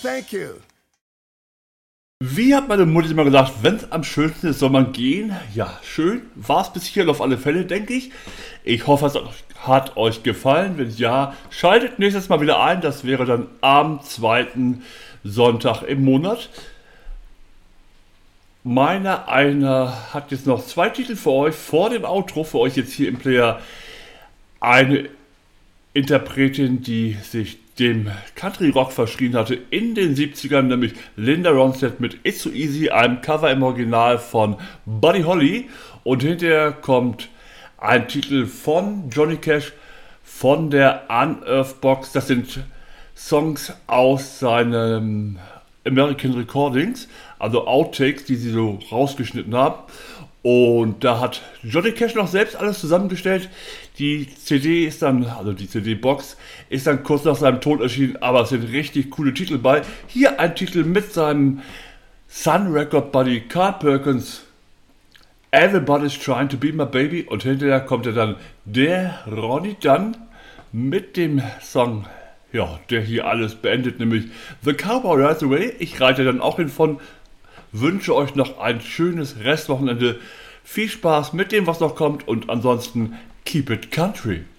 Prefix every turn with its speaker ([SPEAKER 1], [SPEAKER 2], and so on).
[SPEAKER 1] thank you.
[SPEAKER 2] Wie hat meine Mutter immer gesagt, wenn es am schönsten ist, soll man gehen? Ja, schön. War es bis hierhin auf alle Fälle, denke ich. Ich hoffe, es hat euch gefallen. Wenn ja, schaltet nächstes Mal wieder ein. Das wäre dann am 2. Sonntag im Monat. Einer hat jetzt noch 2 Titel für euch. Vor dem Outro für euch jetzt hier im Player eine Interpretin, die sich dem Country Rock verschrien hatte in den 70ern, nämlich Linda Ronstadt mit It's So Easy, einem Cover im Original von Buddy Holly. Und hinterher kommt ein Titel von Johnny Cash von der Unearthed Box. Das sind Songs aus seinen American Recordings, also Outtakes, die sie so rausgeschnitten haben. Und da hat Johnny Cash noch selbst alles zusammengestellt. Die CD ist dann, also die CD-Box, ist dann kurz nach seinem Tod erschienen, aber es sind richtig coole Titel bei. Hier ein Titel mit seinem Sun Record Buddy Carl Perkins, Everybody's Trying to Be My Baby. Und hinterher kommt dann der Ronnie Dunn mit dem Song, ja, der hier alles beendet, nämlich The Cowboy Rides Away. Ich reite dann auch hin von. Wünsche euch noch ein schönes Restwochenende. Viel Spaß mit dem, was noch kommt und ansonsten keep it country.